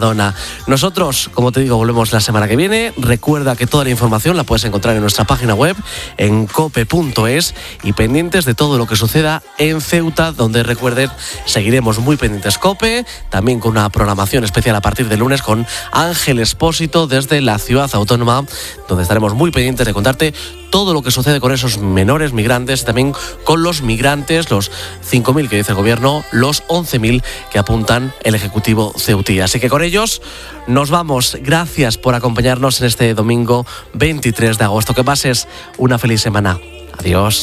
Perdona. Nosotros, como te digo, volvemos la semana que viene. Recuerda que toda la información la puedes encontrar en nuestra página web, en cope.es, y pendientes de todo lo que suceda en Ceuta, donde recuerden, seguiremos muy pendientes COPE, también con una programación especial a partir de lunes con Ángel Expósito desde la ciudad autónoma, donde estaremos muy pendientes de contarte todo lo que sucede con esos menores migrantes y también con los migrantes, los 5.000 que dice el gobierno, los 11.000 que apuntan el Ejecutivo ceutí. Así que con ellos nos vamos. Gracias por acompañarnos en este domingo 23 de agosto. Que pases una feliz semana. Adiós.